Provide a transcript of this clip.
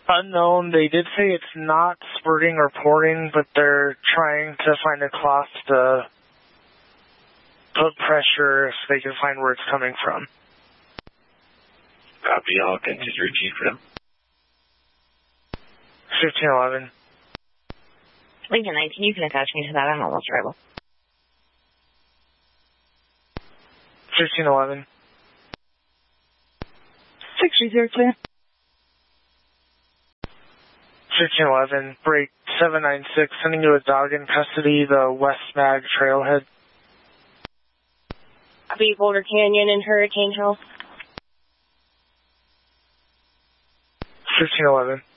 Unknown. They did say it's not spurting or pouring, but they're trying to find a cloth to put pressure so they can find where it's coming from. Copy, I'll continue repeat for them. 1511. Lincoln 19, you can attach me to that. I'm almost arrival. 1511. 630 clear. 1511, break 796, sending you a dog in custody, the West Mag Trailhead. Copy, Boulder Canyon and Hurricane Hill. 1511.